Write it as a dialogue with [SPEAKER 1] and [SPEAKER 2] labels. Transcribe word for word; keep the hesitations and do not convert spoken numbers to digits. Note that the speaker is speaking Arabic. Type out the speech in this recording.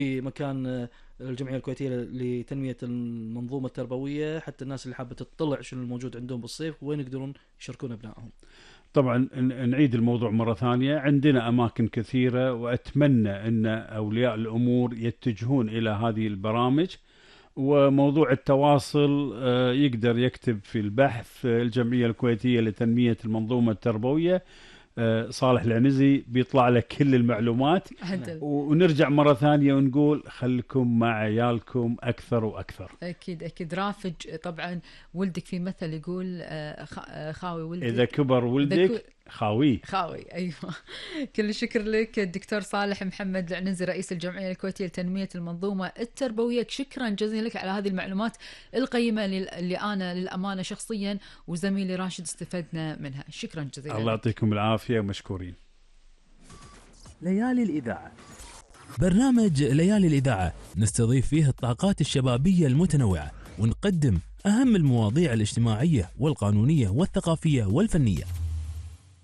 [SPEAKER 1] في مكان الجمعية الكويتية لتنمية المنظومة التربوية، حتى الناس اللي حابة تطلع شنو الموجود عندهم بالصيف وين يقدرون يشاركون أبنائهم؟
[SPEAKER 2] طبعا نعيد الموضوع مرة ثانية، عندنا أماكن كثيرة، وأتمنى أن أولياء الأمور يتجهون إلى هذه البرامج. وموضوع التواصل يقدر يكتب في البحث الجمعية الكويتية لتنمية المنظومة التربوية صالح العنزي، بيطلع لك كل المعلومات. ونرجع مرة ثانية ونقول خلكم مع عيالكم أكثر وأكثر.
[SPEAKER 3] أكيد أكيد. رافج طبعا ولدك في مثل يقول خاوي ولدك
[SPEAKER 2] إذا كبر ولدك خاوي
[SPEAKER 3] خاوي. أيوة. كل الشكر لك الدكتور صالح محمد العنزي رئيس الجمعية الكويتية لتنمية المنظومة التربوية. شكرا جزيلا لك على هذه المعلومات القيمة اللي أنا للأمانة شخصيا وزميلي راشد استفدنا منها. شكرا جزيلا.
[SPEAKER 2] الله يعطيكم العافية ومشكورين.
[SPEAKER 4] ليالي الإذاعة، برنامج ليالي الإذاعة نستضيف فيه الطاقات الشبابية المتنوعة ونقدم أهم المواضيع الاجتماعية والقانونية والثقافية والفنية.